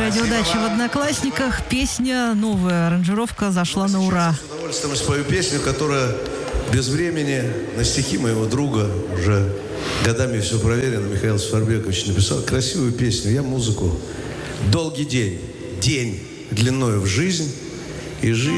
радиодаче в Одноклассниках. Песня, новая аранжировка зашла на ура. С удовольствием спою песню, которая без времени на стихи моего друга, уже годами все проверено, Михаил Сфарбекович написал красивую песню. Я музыку. Долгий день, день длиною в жизнь и жизнь.